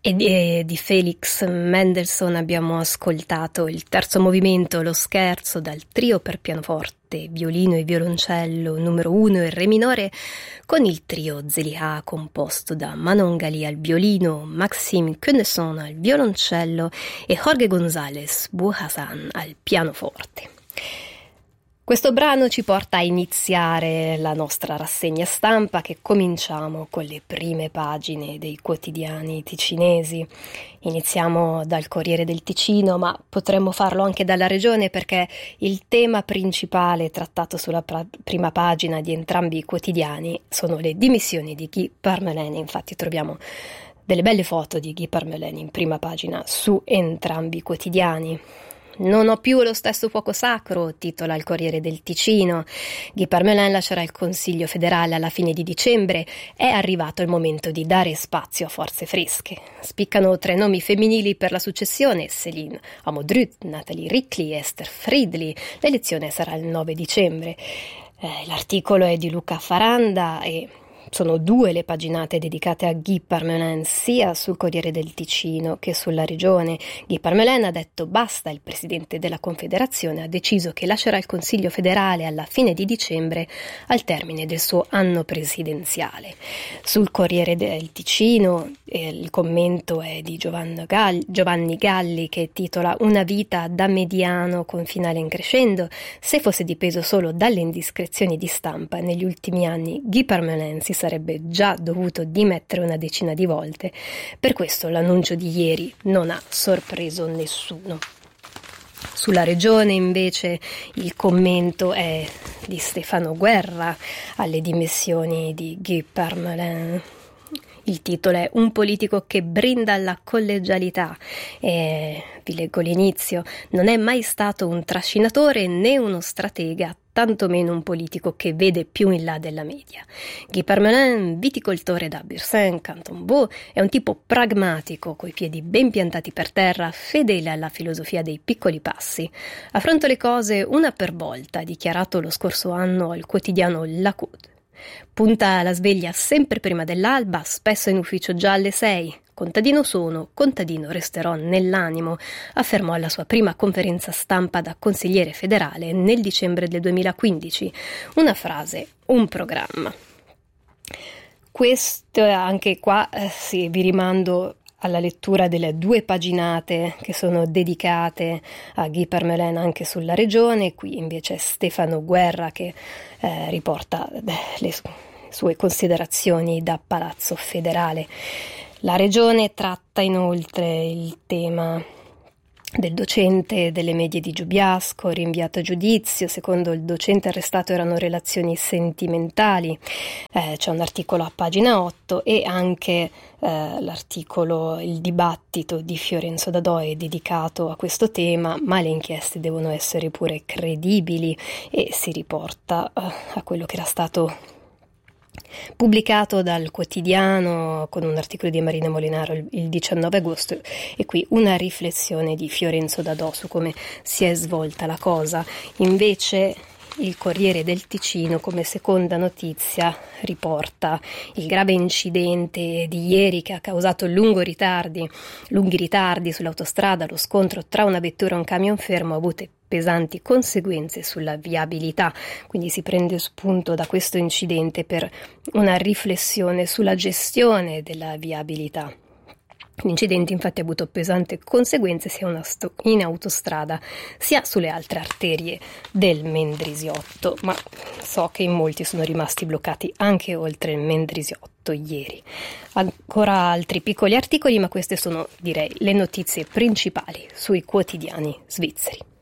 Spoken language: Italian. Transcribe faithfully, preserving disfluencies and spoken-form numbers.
E di, di Felix Mendelssohn abbiamo ascoltato il terzo movimento, lo scherzo, dal trio per pianoforte, violino e violoncello numero uno in re minore, con il trio Zeliha composto da Manon Gali al violino, Maxime Quenesson al violoncello e Jorge González Bouhassan al pianoforte. Questo brano ci porta a iniziare la nostra rassegna stampa, che cominciamo con le prime pagine dei quotidiani ticinesi. Iniziamo dal Corriere del Ticino, ma potremmo farlo anche dalla Regione, perché il tema principale trattato sulla pra- prima pagina di entrambi i quotidiani sono le dimissioni di Guy Parmelin. Infatti troviamo delle belle foto di Guy Parmelin in prima pagina su entrambi i quotidiani. Non ho più lo stesso fuoco sacro, titola il Corriere del Ticino. Guy Parmelin lascerà il Consiglio federale alla fine di dicembre. È arrivato il momento di dare spazio a forze fresche. Spiccano tre nomi femminili per la successione: Céline Amodrut, Nathalie Rickli, Esther Friedli. L'elezione sarà il nove dicembre. Eh, l'articolo è di Luca Faranda e sono due le paginate dedicate a Guy Parmelin, sia sul Corriere del Ticino che sulla Regione. Guy Parmelin ha detto basta, il presidente della Confederazione ha deciso che lascerà il Consiglio federale alla fine di dicembre, al termine del suo anno presidenziale. Sul Corriere del Ticino eh, il commento è di Giovanni Galli, Giovanni Galli, che titola Una vita da mediano con finale in crescendo. Se fosse dipeso solo dalle indiscrezioni di stampa, negli ultimi anni Guy Parmelin si sarebbe già dovuto dimettere una decina di volte. Per questo l'annuncio di ieri non ha sorpreso nessuno. Sulla Regione invece il commento è di Stefano Guerra alle dimissioni di Guy Parmelin. Il titolo è Un politico che brinda alla collegialità e vi leggo l'inizio. Non è mai stato un trascinatore né uno stratega, tantomeno un politico che vede più in là della media. Guy Parmelin, viticoltore da Bursin, Canton Vaud, è un tipo pragmatico, coi piedi ben piantati per terra, fedele alla filosofia dei piccoli passi. Affronto le cose una per volta, ha dichiarato lo scorso anno al quotidiano La Côte. Punta la sveglia sempre prima dell'alba, spesso in ufficio già alle sei. Contadino sono, contadino resterò nell'animo, affermò alla sua prima conferenza stampa da consigliere federale nel dicembre del duemilaquindici. Una frase, un programma. Questo anche qua, eh, sì, vi rimando alla lettura delle due paginate che sono dedicate a Guy Parmelin anche sulla Regione. Qui invece è Stefano Guerra che eh, riporta beh, le sue considerazioni da Palazzo Federale. La Regione tratta inoltre il tema del docente delle medie di Giubiasco, rinviato a giudizio. Secondo il docente arrestato erano relazioni sentimentali. Eh, c'è un articolo a pagina otto e anche eh, l'articolo, il dibattito di Fiorenzo Dadò è dedicato a questo tema, ma le inchieste devono essere pure credibili, e si riporta eh, a quello che era stato pubblicato dal quotidiano con un articolo di Marina Molinaro il diciannove agosto, e qui una riflessione di Fiorenzo Dadò su come si è svolta la cosa. Invece il Corriere del Ticino, come seconda notizia, riporta il grave incidente di ieri che ha causato lungo ritardi, lunghi ritardi sull'autostrada. Lo scontro tra una vettura e un camion fermo ha avuto pesanti conseguenze sulla viabilità, quindi si prende spunto da questo incidente per una riflessione sulla gestione della viabilità. L'incidente infatti ha avuto pesanti conseguenze sia in autostrada sia sulle altre arterie del Mendrisiotto, ma so che in molti sono rimasti bloccati anche oltre il Mendrisiotto ieri. Ancora altri piccoli articoli, ma queste sono, direi, le notizie principali sui quotidiani svizzeri.